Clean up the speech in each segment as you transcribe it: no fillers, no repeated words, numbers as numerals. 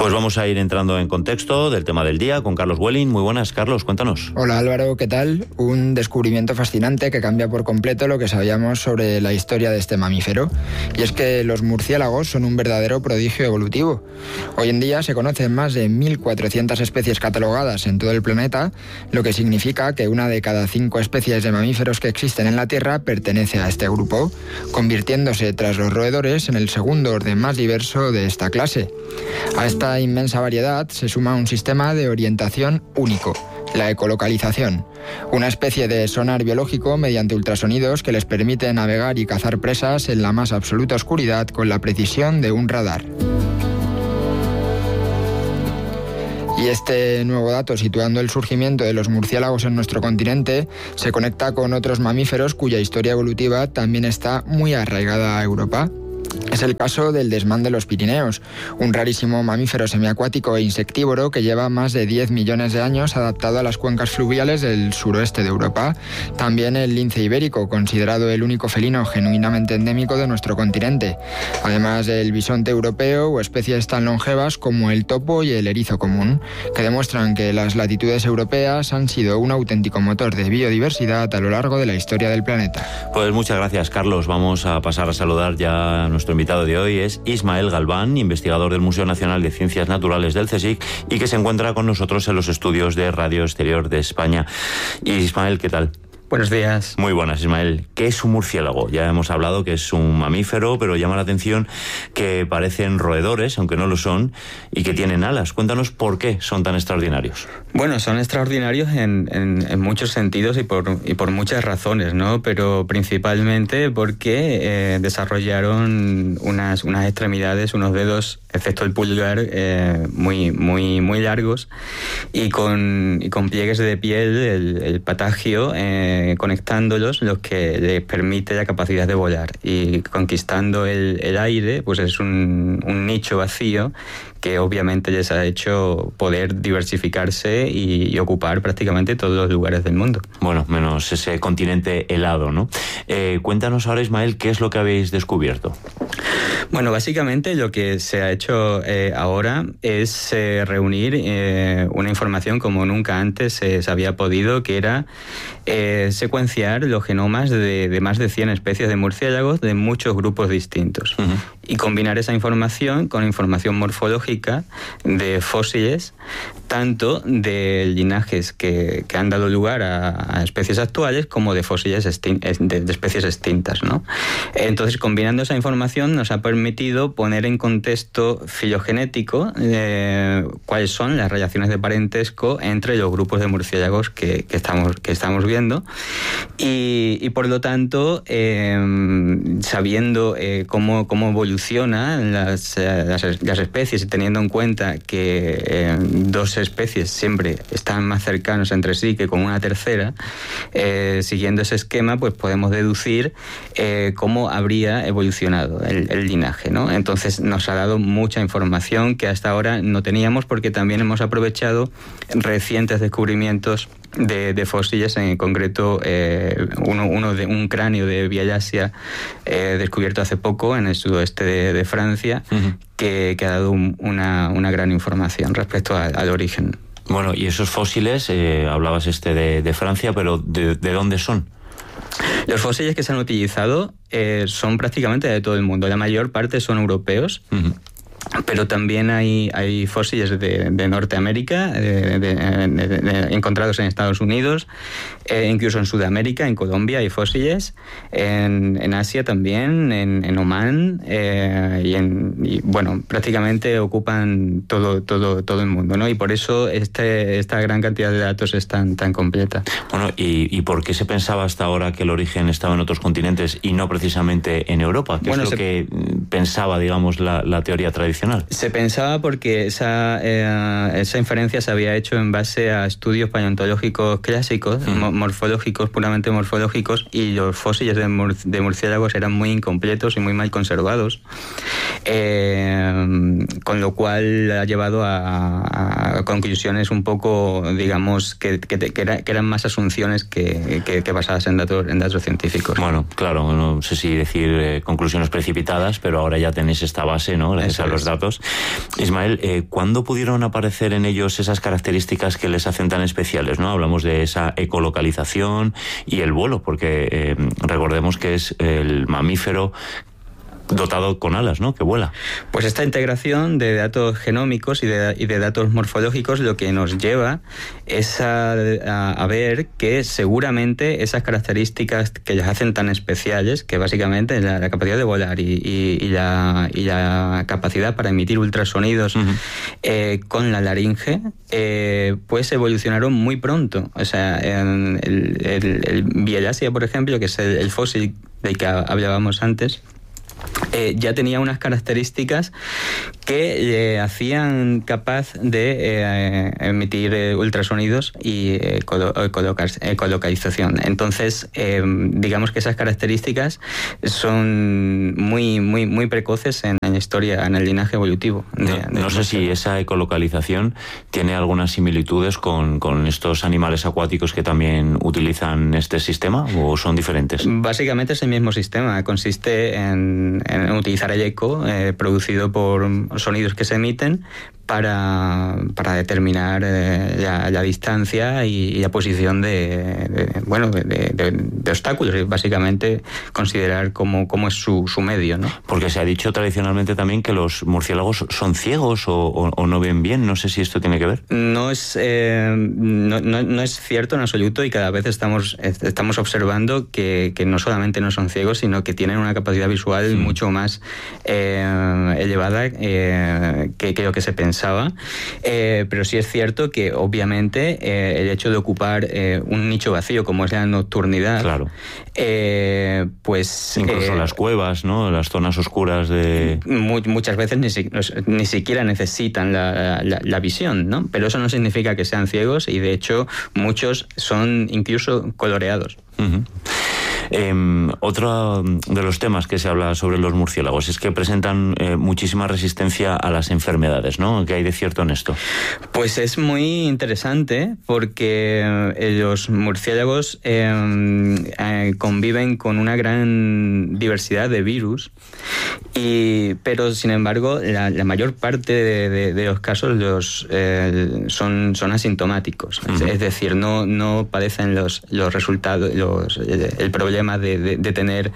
Pues vamos a ir entrando en contexto del tema del día con Carlos Welling. Muy buenas, Carlos, cuéntanos. Hola Álvaro, ¿qué tal? Un descubrimiento fascinante que cambia por completo lo que sabíamos sobre la historia de este mamífero. Y es que los murciélagos son un verdadero prodigio evolutivo. Hoy en día se conocen más de 1.400 especies catalogadas en todo el planeta, lo que significa que una de cada 5 especies de mamíferos que existen en la Tierra pertenece a este grupo, convirtiéndose tras los roedores en el segundo orden más diverso de esta clase. A esta inmensa variedad se suma un sistema de orientación único, la ecolocalización, una especie de sonar biológico mediante ultrasonidos que les permite navegar y cazar presas en la más absoluta oscuridad con la precisión de un radar. Y este nuevo dato, situando el surgimiento de los murciélagos en nuestro continente, se conecta con otros mamíferos cuya historia evolutiva también está muy arraigada a Europa. Es el caso del desmán de los Pirineos, un rarísimo mamífero semiacuático e insectívoro que lleva más de 10 millones de años adaptado a las cuencas fluviales del suroeste de Europa. También el lince ibérico, considerado el único felino genuinamente endémico de nuestro continente, además del bisonte europeo o especies tan longevas como el topo y el erizo común, que demuestran que las latitudes europeas han sido un auténtico motor de biodiversidad a lo largo de la historia del planeta. Pues muchas gracias, Carlos. Vamos a pasar a saludar ya a nuestro invitado de hoy. Es Ismael Galván, investigador del Museo Nacional de Ciencias Naturales del CSIC y que se encuentra con nosotros en los estudios de Radio Exterior de España. Ismael, ¿qué tal? Buenos días. Muy buenas, Ismael. ¿Qué es un murciélago? Ya hemos hablado que es un mamífero, pero llama la atención que parecen roedores, aunque no lo son, y que tienen alas. Cuéntanos por qué son tan extraordinarios. Bueno, son extraordinarios en muchos sentidos y por muchas razones, ¿no? Pero principalmente porque desarrollaron unas extremidades, unos dedos, excepto el pulgar, muy largos y con pliegues de piel, el patagio, conectándolos, lo que les permite la capacidad de volar. Y conquistando el aire, pues es un nicho vacío que obviamente les ha hecho poder diversificarse y ocupar prácticamente todos los lugares del mundo. Bueno, menos ese continente helado, ¿no? Cuéntanos ahora, Ismael, ¿qué es lo que habéis descubierto? Bueno, básicamente lo que se ha hecho ahora es reunir una información como nunca antes se había podido, que era secuenciar los genomas de más de 100 especies de murciélagos de muchos grupos distintos. Uh-huh. Y combinar esa información con información morfológica de fósiles, tanto de linajes que han dado lugar a especies actuales como de fósiles de especies extintas, ¿no? Entonces, combinando esa información nos ha permitido poner en contexto filogenético cuáles son las relaciones de parentesco entre los grupos de murciélagos que estamos viendo y por lo tanto, sabiendo cómo evolucionan las especies y teniendo en cuenta que dos especies siempre están más cercanos entre sí que con una tercera, siguiendo ese esquema, pues podemos deducir cómo habría evolucionado el linaje, ¿no? Entonces nos ha dado mucha información que hasta ahora no teníamos, porque también hemos aprovechado recientes descubrimientos de fósiles, en concreto uno de un cráneo de Villasia descubierto hace poco en el sudoeste de Francia, uh-huh, que ha dado una gran información respecto al origen. Bueno, y esos fósiles, hablabas de Francia, pero ¿de dónde son? Los fósiles que se han utilizado son prácticamente de todo el mundo. La mayor parte son europeos. Uh-huh. Pero también hay fósiles de Norteamérica, encontrados en Estados Unidos, incluso en Sudamérica, en Colombia hay fósiles, en Asia también, en Omán, y bueno, prácticamente ocupan todo el mundo, ¿no? Y por eso esta gran cantidad de datos es tan completa. Bueno, ¿y por qué se pensaba hasta ahora que el origen estaba en otros continentes y no precisamente en Europa? ¿Qué es lo que pensaba, digamos, la teoría tradicional? Se pensaba porque esa inferencia se había hecho en base a estudios paleontológicos clásicos, morfológicos, puramente morfológicos, y los fósiles de murciélagos eran muy incompletos y muy mal conservados. con lo cual ha llevado a conclusiones un poco, digamos, que eran más asunciones que basadas en datos científicos. Bueno, claro, no sé si decir conclusiones precipitadas, pero ahora ya tenéis esta base, ¿no? Gracias a los datos. Ismael, ¿cuándo pudieron aparecer en ellos esas características que les hacen tan especiales, ¿no? Hablamos de esa ecolocalización y el vuelo, porque recordemos que es el mamífero dotado con alas, ¿no? Que vuela. Pues esta integración de datos genómicos y de datos morfológicos lo que nos lleva es a ver que seguramente esas características que las hacen tan especiales, que básicamente la capacidad de volar y la capacidad para emitir ultrasonidos con la laringe, pues evolucionaron muy pronto. O sea, el Bielasia, por ejemplo, que es el fósil del que hablábamos antes, ya tenía unas características que le hacían capaz de emitir ultrasonidos y ecolocalización. Entonces, digamos que esas características son muy precoces en la historia, en el linaje evolutivo. No sé si esa ecolocalización tiene algunas similitudes con estos animales acuáticos que también utilizan este sistema, ¿o son diferentes? Básicamente es el mismo sistema. Consiste en utilizar el eco producido por sonidos que se emiten para determinar la distancia y la posición de obstáculos, y básicamente considerar cómo es su medio, ¿no? Porque se ha dicho tradicionalmente también que los murciélagos son ciegos o no ven bien. No sé si esto tiene que ver. No es cierto en absoluto, y cada vez estamos observando que no solamente no son ciegos, sino que tienen una capacidad visual mucho más elevada que lo que se pensaba. Pero sí es cierto que obviamente el hecho de ocupar un nicho vacío como es la nocturnidad, claro, pues incluso las cuevas, ¿no? Las zonas oscuras de muchas veces ni siquiera necesitan la visión, ¿no? Pero eso no significa que sean ciegos, y de hecho muchos son incluso coloreados. Uh-huh. Otro de los temas que se habla sobre los murciélagos es que presentan muchísima resistencia a las enfermedades, ¿no? ¿Qué hay de cierto en esto? Pues es muy interesante porque los murciélagos conviven con una gran diversidad de virus, pero sin embargo la mayor parte de los casos son asintomáticos. Uh-huh. Es decir, no padecen los resultados, el problema de tener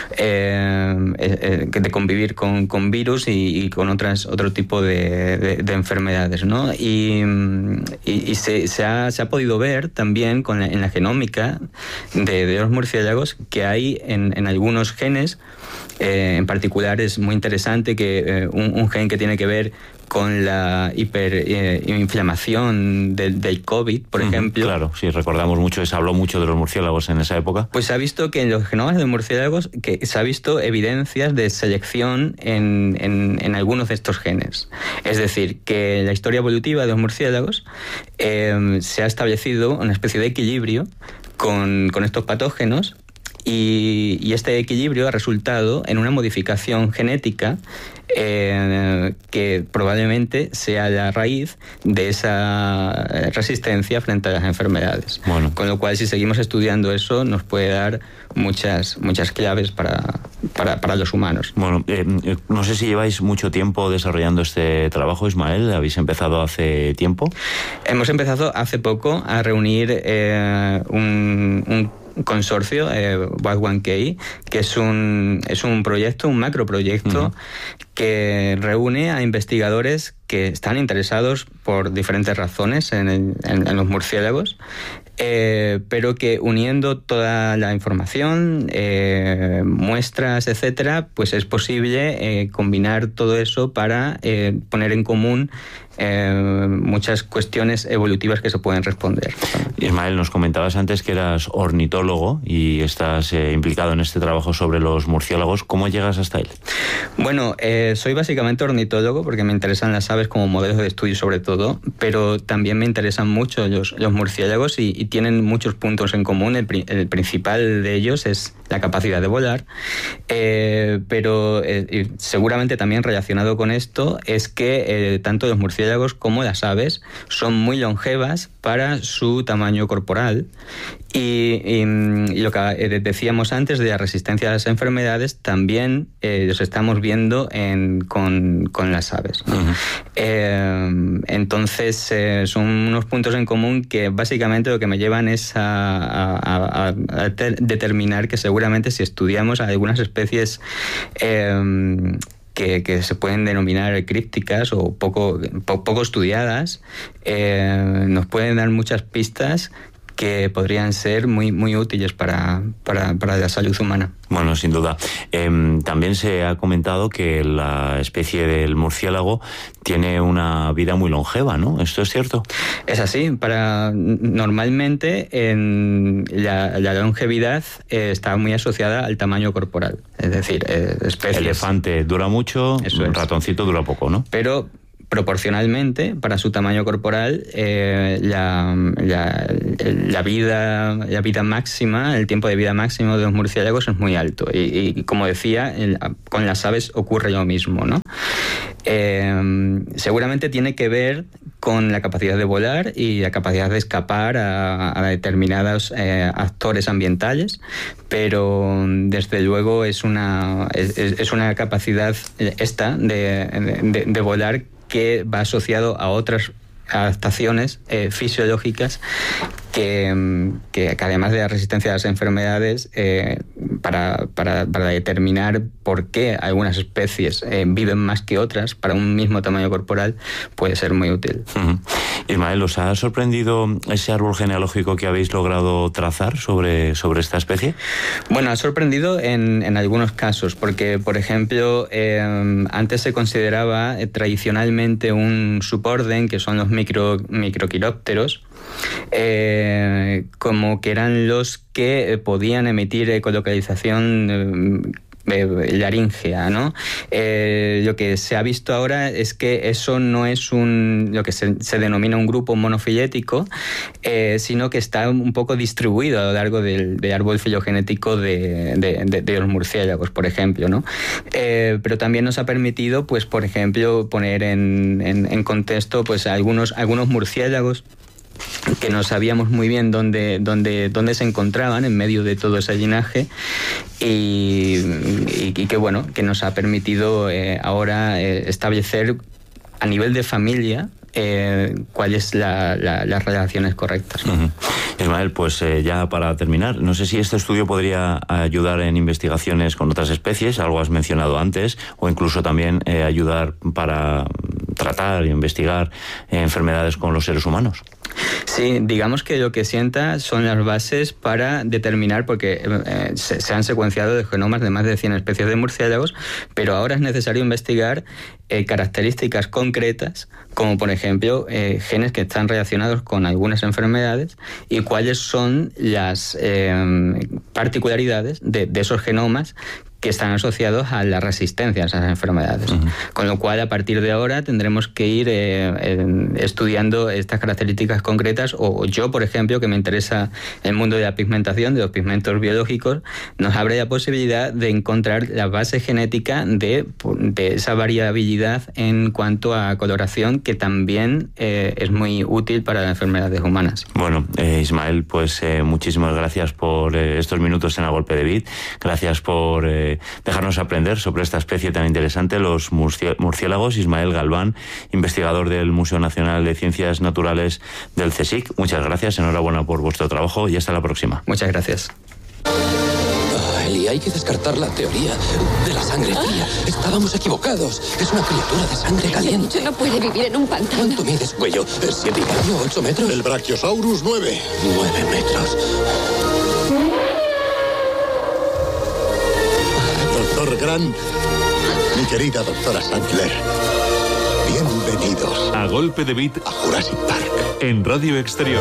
de convivir con virus y con otro tipo de enfermedades, ¿no? Y se ha podido ver también en la genómica de los murciélagos que hay en algunos genes. En particular es muy interesante que un gen que tiene que ver con la hiperinflamación del COVID, por ejemplo. Claro, sí, recordamos mucho, se habló mucho de los murciélagos en esa época. Pues se ha visto que en los genomas de murciélagos que se ha visto evidencias de selección en algunos de estos genes. Es decir, que en la historia evolutiva de los murciélagos se ha establecido una especie de equilibrio con estos patógenos. Y este equilibrio ha resultado en una modificación genética que probablemente sea la raíz de esa resistencia frente a las enfermedades. Bueno. Con lo cual, si seguimos estudiando eso, nos puede dar muchas claves para los humanos. Bueno, no sé si lleváis mucho tiempo desarrollando este trabajo, Ismael. ¿Habéis empezado hace tiempo? Hemos empezado hace poco a reunir un consorcio, WAC1K, que es un proyecto, un macroproyecto, que reúne a investigadores que están interesados por diferentes razones en los murciélagos, pero que uniendo toda la información, muestras, etcétera, pues es posible combinar todo eso para poner en común muchas cuestiones evolutivas que se pueden responder. Ismael, nos comentabas antes que eras ornitólogo y estás implicado en este trabajo sobre los murciélagos. ¿Cómo llegas hasta él? Bueno, soy básicamente ornitólogo porque me interesan las aves como modelos de estudio sobre todo, pero también me interesan mucho los murciélagos y tienen muchos puntos en común. El principal de ellos es la capacidad de volar, pero seguramente también relacionado con esto es que tanto los murciélagos como las aves son muy longevas para su tamaño corporal. Y lo que decíamos antes de la resistencia a las enfermedades también los estamos viendo con las aves, ¿no? Uh-huh. Entonces son unos puntos en común que básicamente lo que me llevan es a determinar que seguramente si estudiamos algunas especies que se pueden denominar crípticas o poco estudiadas, nos pueden dar muchas pistas que podrían ser muy, muy útiles para la salud humana. Bueno, sin duda. También se ha comentado que la especie del murciélago tiene una vida muy longeva, ¿no? ¿Esto es cierto? Es así. Normalmente la longevidad está muy asociada al tamaño corporal. Es decir, especies... Elefante dura mucho, un ratoncito dura poco, ¿no? Pero proporcionalmente, para su tamaño corporal, la vida máxima, el tiempo de vida máximo de los murciélagos es muy alto. Y como decía, con las aves ocurre lo mismo, ¿no? Seguramente tiene que ver con la capacidad de volar y la capacidad de escapar a determinados actores ambientales, pero desde luego es una capacidad esta de volar que va asociado a otras adaptaciones fisiológicas que además de la resistencia a las enfermedades, para determinar por qué algunas especies viven más que otras para un mismo tamaño corporal, puede ser muy útil. Uh-huh. Ismael, ¿os ha sorprendido ese árbol genealógico que habéis logrado trazar sobre esta especie? Bueno, ha sorprendido en algunos casos, porque, por ejemplo, antes se consideraba tradicionalmente un suborden, que son los microquirópteros, como que eran los que podían emitir ecolocalización laríngea, ¿no? Lo que se ha visto ahora es que eso no es lo que se denomina un grupo monofilético, sino que está un poco distribuido a lo largo del árbol filogenético de los murciélagos, por ejemplo, ¿no? Pero también nos ha permitido, pues, por ejemplo, poner en contexto, pues, algunos murciélagos que no sabíamos muy bien dónde se encontraban en medio de todo ese linaje, y que nos ha permitido ahora establecer a nivel de familia cuáles las relaciones correctas, ¿no? Uh-huh. Ismael, pues ya para terminar, no sé si este estudio podría ayudar en investigaciones con otras especies, algo has mencionado antes, o incluso también ayudar para tratar e investigar enfermedades con los seres humanos. Sí, digamos que lo que sienta son las bases para determinar, porque se han secuenciado los genomas de más de 100 especies de murciélagos, pero ahora es necesario investigar características concretas, como por ejemplo genes que están relacionados con algunas enfermedades y cuáles son las particularidades de esos genomas que están asociados a la resistencia a esas enfermedades. Uh-huh. Con lo cual, a partir de ahora, tendremos que ir estudiando estas características concretas, o yo, por ejemplo, que me interesa el mundo de la pigmentación, de los pigmentos biológicos, nos abre la posibilidad de encontrar la base genética de esa variabilidad en cuanto a coloración, que también es muy útil para las enfermedades humanas. Bueno, Ismael, pues muchísimas gracias por estos minutos en A Golpe de Bit. Gracias por dejarnos aprender sobre esta especie tan interesante, los murciélagos. Ismael Galván, investigador del Museo Nacional de Ciencias Naturales del CSIC. Muchas gracias, enhorabuena por vuestro trabajo y hasta la próxima. Muchas gracias. Eli, hay que descartar la teoría de la sangre fría. Estábamos equivocados. Es una criatura de sangre caliente. Ese bicho no puede vivir en un pantano. ¿Cuánto mides, cuello? ¿7,5, 8 metros? El Brachiosaurus 9. 9 metros. Doctor Grant, mi querida doctora Sattler, bienvenidos A Golpe de Bit a Jurassic Park. en Radio Exterior.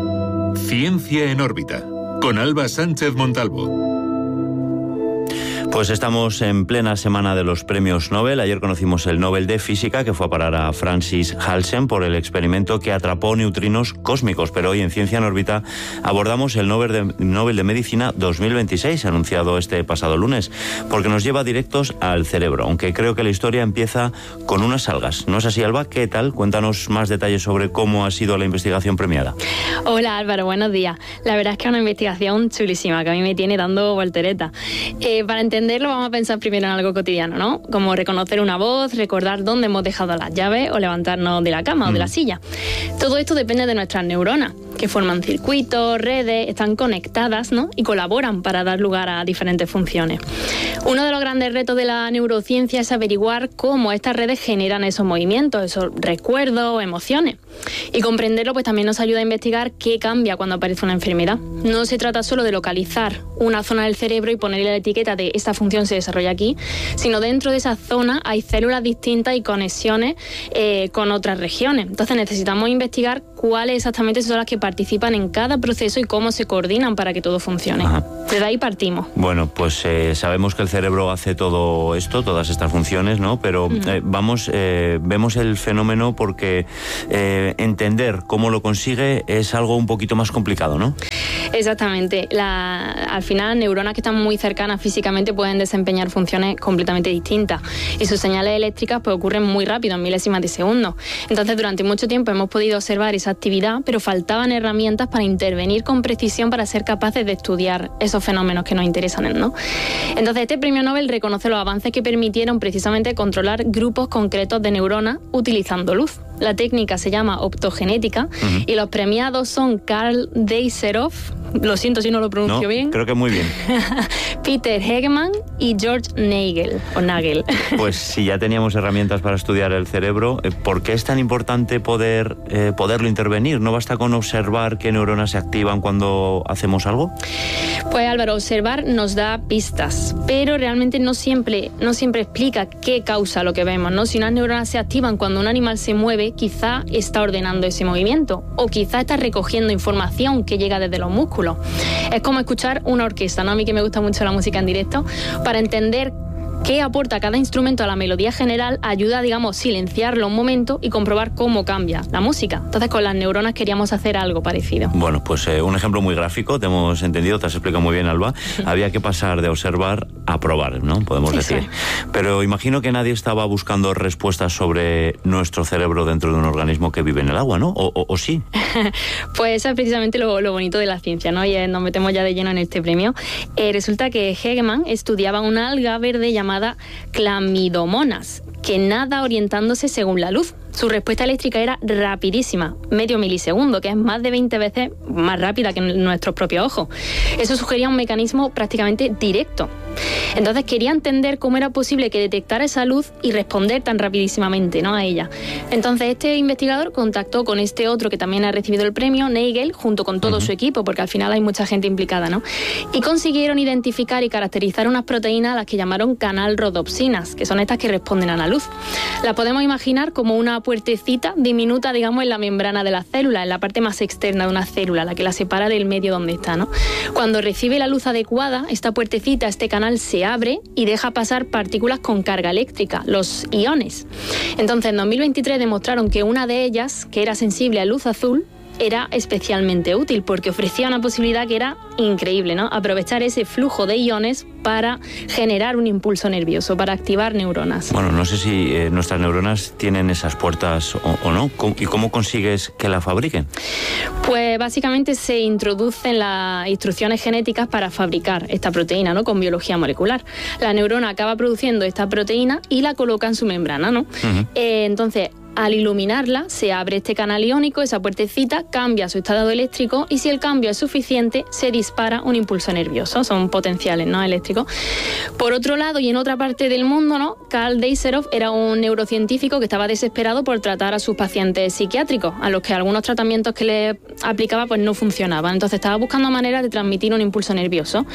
Ciencia en órbita, con Alba Sánchez Montalvo. Pues estamos en plena semana de los premios Nobel. Ayer conocimos el Nobel de Física, que fue a parar a Francis Halsen por el experimento que atrapó neutrinos cósmicos. Pero hoy en Ciencia en órbita abordamos el Nobel de Medicina 2026, anunciado este pasado lunes, porque nos lleva directos al cerebro, aunque creo que la historia empieza con unas algas. ¿No es así, Alba? ¿Qué tal? Cuéntanos más detalles sobre cómo ha sido la investigación premiada. Hola, Álvaro, buenos días. La verdad es que es una investigación chulísima que a mí me tiene dando volteretas. Para entenderlo vamos a pensar primero en algo cotidiano, ¿no? Como reconocer una voz, recordar dónde hemos dejado las llaves o levantarnos de la cama o de la silla. Todo esto depende de nuestras neuronas, que forman circuitos, redes, están conectadas, ¿no? Y colaboran para dar lugar a diferentes funciones. Uno de los grandes retos de la neurociencia es averiguar cómo estas redes generan esos movimientos, esos recuerdos o emociones. Y comprenderlo pues también nos ayuda a investigar qué cambia cuando aparece una enfermedad. No se trata solo de localizar una zona del cerebro y ponerle la etiqueta de esta función se desarrolla aquí, sino dentro de esa zona hay células distintas y conexiones con otras regiones. Entonces necesitamos investigar cuáles exactamente son las que participan en cada proceso y cómo se coordinan para que todo funcione. Ajá. Desde ahí partimos. Bueno, pues sabemos que el cerebro hace todo esto, todas estas funciones, ¿no? Pero vemos el fenómeno porque entender cómo lo consigue es algo un poquito más complicado, ¿no? Exactamente. Al final, neuronas que están muy cercanas físicamente pueden desempeñar funciones completamente distintas y sus señales eléctricas pues ocurren muy rápido, en milésimas de segundo. Entonces, durante mucho tiempo hemos podido observar esa actividad, pero faltaban herramientas para intervenir con precisión para ser capaces de estudiar esos fenómenos que nos interesan, ¿no? Entonces, este premio Nobel reconoce los avances que permitieron precisamente controlar grupos concretos de neuronas utilizando luz. La técnica se llama optogenética y los premiados son Karl Deiserov, lo siento si no lo pronuncio bien. Creo que muy bien. Peter Hegemann y George Nagel. Pues si ya teníamos herramientas para estudiar el cerebro, ¿por qué es tan importante poderlo intervenir? ¿No basta con observar qué neuronas se activan cuando hacemos algo? Pues Álvaro, observar nos da pistas, pero realmente no siempre explica qué causa lo que vemos, ¿no? Si unas neuronas se activan cuando un animal se mueve, quizá está ordenando ese movimiento o quizá está recogiendo información que llega desde los músculos. Es como escuchar una orquesta, ¿no? A mí que me gusta mucho la música en directo, para entender qué aporta cada instrumento a la melodía general, ayuda, digamos, silenciarlo un momento y comprobar cómo cambia la música. Entonces, con las neuronas queríamos hacer algo parecido. Bueno, pues un ejemplo muy gráfico, te hemos entendido, te has explicado muy bien, Alba. Había que pasar de observar a probar, ¿no? Podemos decir. Sí. Pero imagino que nadie estaba buscando respuestas sobre nuestro cerebro dentro de un organismo que vive en el agua, ¿no? ¿O sí? Pues eso es precisamente lo bonito de la ciencia, ¿no? Y nos metemos ya de lleno en este premio. Resulta que Hegemann estudiaba una alga verde llamada Clamidomonas, que nada orientándose según la luz. Su respuesta eléctrica era rapidísima, medio milisegundo, que es más de 20 veces más rápida que nuestros propios ojos. Eso sugería un mecanismo prácticamente directo. Entonces quería entender cómo era posible que detectara esa luz y responder tan rapidísimamente, ¿no?, a ella. Entonces este investigador contactó con este otro que también ha recibido el premio, Nagel, junto con todo su equipo, porque al final hay mucha gente implicada, ¿no? Y consiguieron identificar y caracterizar unas proteínas a las que llamaron canal-rodopsinas, que son estas que responden a la luz. Las podemos imaginar como una puertecita diminuta, digamos, en la membrana de la célula, en la parte más externa de una célula, la que la separa del medio donde está, ¿no? Cuando recibe la luz adecuada, esta puertecita, este canal se abre y deja pasar partículas con carga eléctrica, los iones. Entonces, en 2023 demostraron que una de ellas, que era sensible a luz azul, era especialmente útil porque ofrecía una posibilidad que era increíble, ¿no? Aprovechar ese flujo de iones para generar un impulso nervioso, para activar neuronas. Bueno, no sé si nuestras neuronas tienen esas puertas o no. ¿Y cómo consigues que la fabriquen? Pues básicamente se introducen las instrucciones genéticas para fabricar esta proteína, ¿no?, con biología molecular. La neurona acaba produciendo esta proteína y la coloca en su membrana, ¿no? Entonces, al iluminarla, se abre este canal iónico, esa puertecita, cambia su estado eléctrico y si el cambio es suficiente, se dispara un impulso nervioso. Son potenciales, ¿no?, eléctricos. Por otro lado, y en otra parte del mundo, ¿no?, Karl Deiserov era un neurocientífico que estaba desesperado por tratar a sus pacientes psiquiátricos, a los que algunos tratamientos que le aplicaba pues no funcionaban. Entonces estaba buscando maneras de transmitir un impulso nervioso,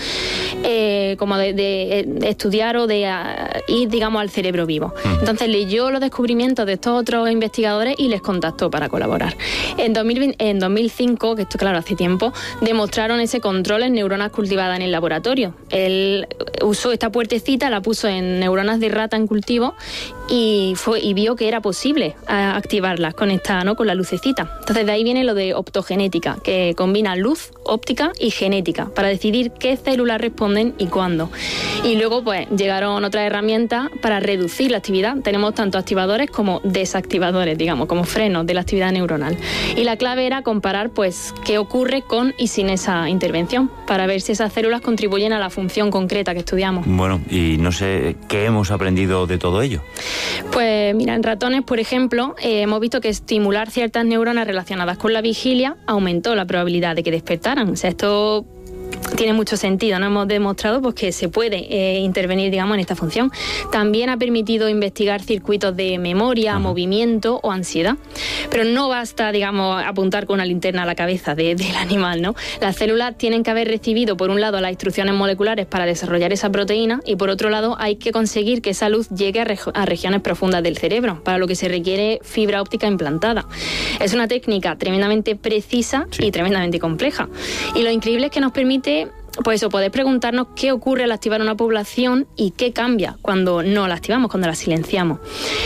como de estudiar o de ir, digamos, al cerebro vivo. Entonces leyó los descubrimientos de estos otros los investigadores y les contactó para colaborar. En 2005, que esto claro hace tiempo, demostraron ese control en neuronas cultivadas en el laboratorio. Él usó esta puertecita, la puso en neuronas de rata en cultivo y vio que era posible activarlas con la lucecita. Entonces de ahí viene lo de optogenética, que combina luz, óptica y genética para decidir qué células responden y cuándo. Y luego pues llegaron otras herramientas para reducir la actividad. Tenemos tanto activadores como desactivadores, digamos, como frenos de la actividad neuronal. Y la clave era comparar pues qué ocurre con y sin esa intervención para ver si esas células contribuyen a la función concreta que estudiamos. Bueno, y no sé qué hemos aprendido de todo ello. Pues mira, en ratones, por ejemplo, hemos visto que estimular ciertas neuronas relacionadas con la vigilia aumentó la probabilidad de que despertaran. O sea, esto tiene mucho sentido, ¿no? Hemos demostrado pues, que se puede intervenir, digamos, en esta función. También ha permitido investigar circuitos de memoria, movimiento o ansiedad. Pero no basta, digamos, apuntar con una linterna a la cabeza del animal, ¿no? Las células tienen que haber recibido, por un lado, las instrucciones moleculares para desarrollar esa proteína y, por otro lado, hay que conseguir que esa luz llegue a regiones profundas del cerebro, para lo que se requiere fibra óptica implantada. Es una técnica tremendamente precisa y tremendamente compleja. Y lo increíble es que nos permite pues eso, poder preguntarnos qué ocurre al activar una población y qué cambia cuando no la activamos, cuando la silenciamos.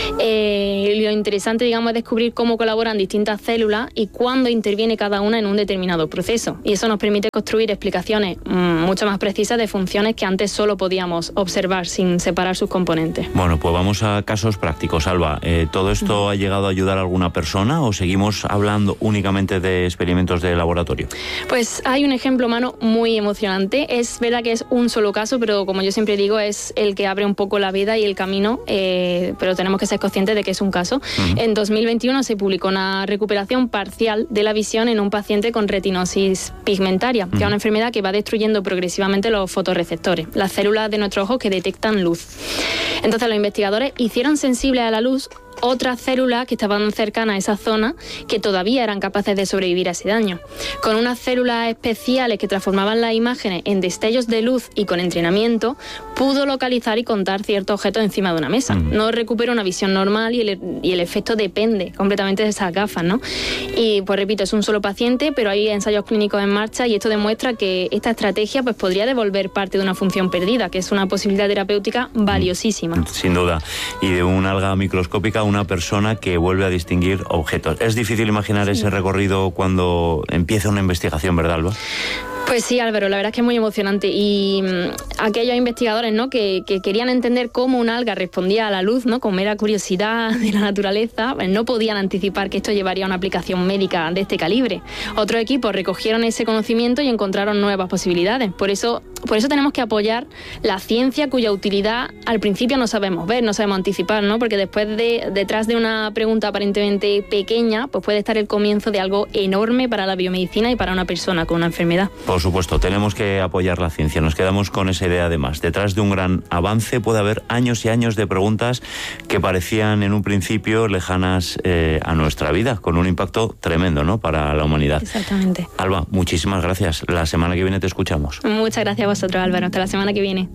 Lo interesante, digamos, es descubrir cómo colaboran distintas células y cuándo interviene cada una en un determinado proceso. Y eso nos permite construir explicaciones mucho más precisas de funciones que antes solo podíamos observar sin separar sus componentes. Bueno, pues vamos a casos prácticos, Alba. ¿Todo esto ha llegado a ayudar a alguna persona o seguimos hablando únicamente de experimentos de laboratorio? Pues hay un ejemplo humano muy emocionante. Es verdad que es un solo caso, pero como yo siempre digo, es el que abre un poco la vida y el camino, pero tenemos que ser conscientes de que es un caso. En 2021 se publicó una recuperación parcial de la visión en un paciente con retinosis pigmentaria, que es una enfermedad que va destruyendo progresivamente los fotorreceptores, las células de nuestros ojos que detectan luz. Entonces los investigadores hicieron sensibles a la luz otras células que estaban cercanas a esa zona que todavía eran capaces de sobrevivir a ese daño. Con unas células especiales que transformaban las imágenes en destellos de luz y con entrenamiento, pudo localizar y contar ciertos objetos encima de una mesa. No recupera una visión normal y el efecto depende completamente de esas gafas, ¿no? Y pues repito, es un solo paciente, pero hay ensayos clínicos en marcha y esto demuestra que esta estrategia pues podría devolver parte de una función perdida, que es una posibilidad terapéutica valiosísima. Sin duda. Y de un alga microscópica, una persona que vuelve a distinguir objetos. Es difícil imaginar ese recorrido cuando empieza una investigación, ¿verdad, Alba? Pues sí, Álvaro, la verdad es que es muy emocionante y aquellos investigadores, ¿no?, que querían entender cómo un alga respondía a la luz, ¿no?, con mera curiosidad de la naturaleza, pues no podían anticipar que esto llevaría a una aplicación médica de este calibre. Otros equipos recogieron ese conocimiento y encontraron nuevas posibilidades. Por eso tenemos que apoyar la ciencia cuya utilidad al principio no sabemos ver, no sabemos anticipar, ¿no?, porque detrás de una pregunta aparentemente pequeña, pues puede estar el comienzo de algo enorme para la biomedicina y para una persona con una enfermedad. Por supuesto, tenemos que apoyar la ciencia. Nos quedamos con esa idea además. Detrás de un gran avance puede haber años y años de preguntas que parecían en un principio lejanas a nuestra vida, con un impacto tremendo, ¿no?, para la humanidad. Exactamente. Alba, muchísimas gracias. La semana que viene te escuchamos. Muchas gracias a vosotros, Álvaro. Hasta la semana que viene.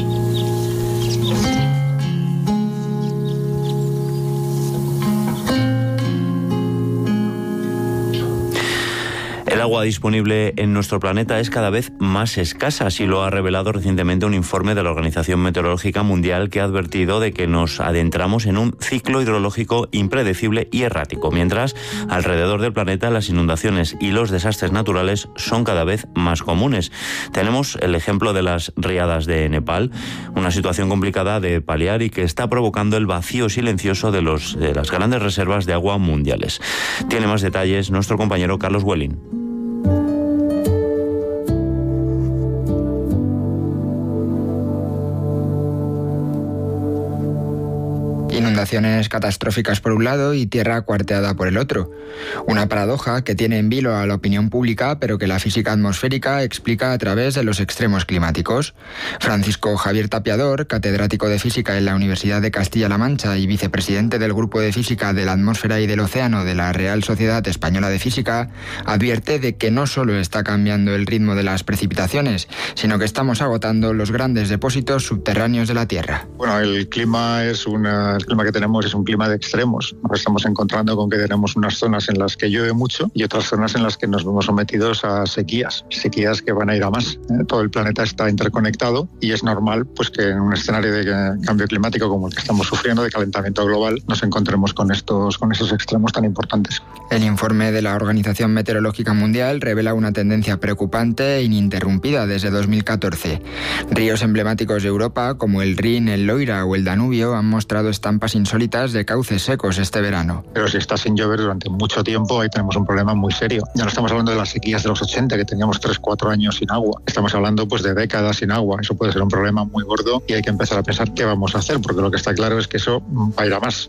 El agua disponible en nuestro planeta es cada vez más escasa, así lo ha revelado recientemente un informe de la Organización Meteorológica Mundial que ha advertido de que nos adentramos en un ciclo hidrológico impredecible y errático, mientras alrededor del planeta las inundaciones y los desastres naturales son cada vez más comunes. Tenemos el ejemplo de las riadas de Nepal, una situación complicada de paliar y que está provocando el vacío silencioso de las grandes reservas de agua mundiales. Tiene más detalles nuestro compañero Carlos Welling. Inundaciones catastróficas por un lado y tierra cuarteada por el otro. Una paradoja que tiene en vilo a la opinión pública, pero que la física atmosférica explica a través de los extremos climáticos. Francisco Javier Tapiador, catedrático de física en la Universidad de Castilla-La Mancha y vicepresidente del Grupo de Física de la Atmósfera y del Océano de la Real Sociedad Española de Física, advierte de que no solo está cambiando el ritmo de las precipitaciones, sino que estamos agotando los grandes depósitos subterráneos de la Tierra. Bueno, el clima que tenemos es un clima de extremos. Nos estamos encontrando con que tenemos unas zonas en las que llueve mucho y otras zonas en las que nos vemos sometidos a sequías que van a ir a más. Todo el planeta está interconectado y es normal pues que en un escenario de cambio climático como el que estamos sufriendo, de calentamiento global, nos encontremos con esos extremos tan importantes. El informe de la Organización Meteorológica Mundial revela una tendencia preocupante e ininterrumpida desde 2014. Ríos emblemáticos de Europa, como el Rin, el Loira o el Danubio, han mostrado estampas insólitas de cauces secos este verano. Pero si está sin llover durante mucho tiempo, ahí tenemos un problema muy serio. Ya no estamos hablando de las sequías de los 80, que teníamos 3-4 años sin agua. Estamos hablando pues de décadas sin agua. Eso puede ser un problema muy gordo y hay que empezar a pensar qué vamos a hacer, porque lo que está claro es que eso va a ir a más.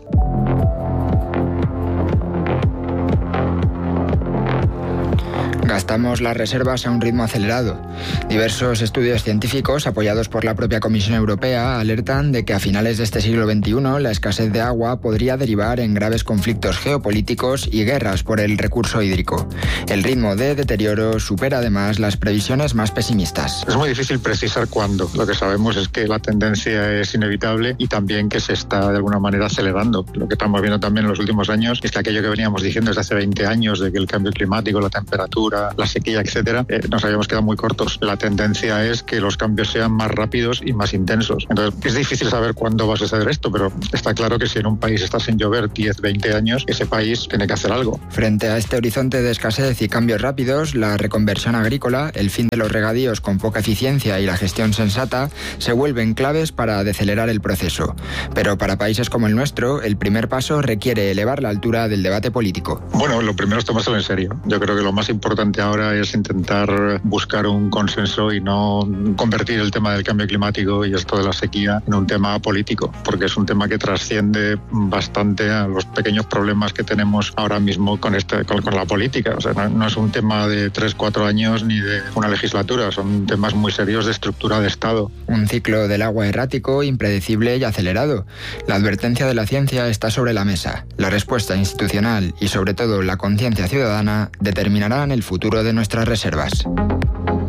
Gastamos las reservas a un ritmo acelerado. Diversos estudios científicos, apoyados por la propia Comisión Europea, alertan de que a finales de este siglo XXI la escasez de agua podría derivar en graves conflictos geopolíticos y guerras por el recurso hídrico. El ritmo de deterioro supera además las previsiones más pesimistas. Es muy difícil precisar cuándo. Lo que sabemos es que la tendencia es inevitable y también que se está de alguna manera acelerando. Lo que estamos viendo también en los últimos años es que aquello que veníamos diciendo desde hace 20 años de que el cambio climático, la temperatura, la sequía, etcétera, nos habíamos quedado muy cortos. La tendencia es que los cambios sean más rápidos y más intensos. Entonces, es difícil saber cuándo va a suceder esto, pero está claro que si en un país está sin llover 10, 20 años, ese país tiene que hacer algo. Frente a este horizonte de escasez y cambios rápidos, la reconversión agrícola, el fin de los regadíos con poca eficiencia y la gestión sensata se vuelven claves para decelerar el proceso. Pero para países como el nuestro, el primer paso requiere elevar la altura del debate político. Bueno, lo primero es tomárselo en serio. Yo creo que lo más importante ahora es intentar buscar un consenso y no convertir el tema del cambio climático y esto de la sequía en un tema político, porque es un tema que trasciende bastante a los pequeños problemas que tenemos ahora mismo con la política. O sea, no es un tema de 3-4 años ni de una legislatura, son temas muy serios de estructura de Estado. Un ciclo del agua errático, impredecible y acelerado. La advertencia de la ciencia está sobre la mesa. La respuesta institucional y sobre todo la conciencia ciudadana determinarán el futuro de nuestras reservas.